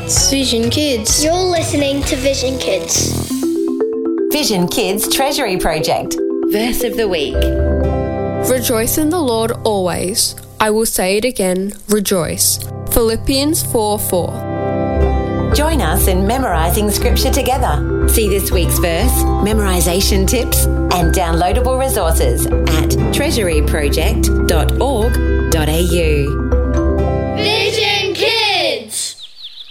It's Vision Kids. You're listening to Vision Kids. Vision Kids Treasury Project. Verse of the Week. Rejoice in the Lord always. I will say it again, rejoice. Philippians 4:4. Join us in memorising scripture together. See this week's verse, memorisation tips and downloadable resources at treasuryproject.org.au. Vision